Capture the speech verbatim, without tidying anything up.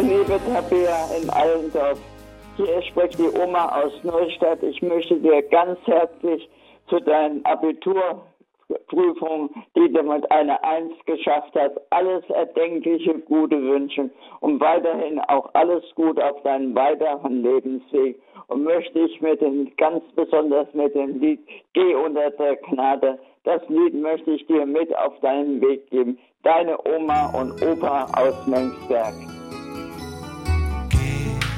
Liebe Tabea in Allendorf, hier spricht die Oma aus Neustadt. Ich möchte dir ganz herzlich zu deinen Abiturprüfungen, die du mit einer Eins geschafft hast, alles erdenkliche Gute wünschen und weiterhin auch alles Gute auf deinen weiteren Lebensweg. Und möchte ich mit dem, ganz besonders mit dem Lied Geh unter der Gnade, das Lied möchte ich dir mit auf deinen Weg geben. Deine Oma und Opa aus Mengsberg.